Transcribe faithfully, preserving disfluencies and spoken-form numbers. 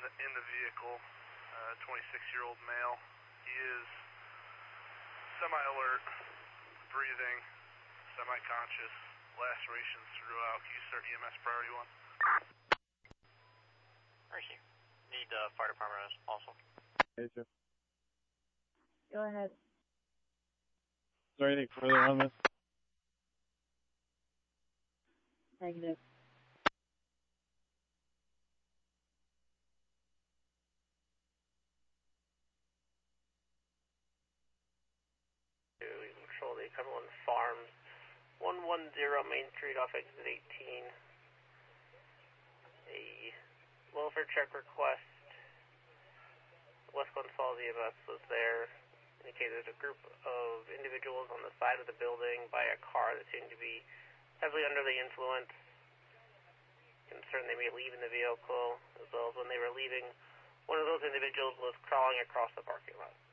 the, in the vehicle, uh, twenty-six-year-old male. He is semi-alert, breathing, semi-conscious, lacerations throughout. Can you start E M S priority one? Mercy. Need uh, fire department also. Hey, sir. Go ahead. Is there anything further on this? Negative. We control the Cumberland Farms, one one zero Main Street off exit eighteen. A welfare check request. West Glen Falls E M S was there. Indicated a group of individuals on the side of the building by a car that seemed to be heavily under the influence. Concerned they may leave in the vehicle, as well as when they were leaving, one of those individuals was crawling across the parking lot.